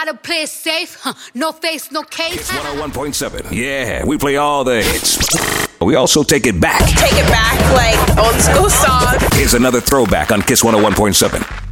gotta play it safe. No face, no case. It's 101.7. Yeah, we play all the hits. We also take it back. Take it back like old school song. Here's another throwback on Kiss 101.7.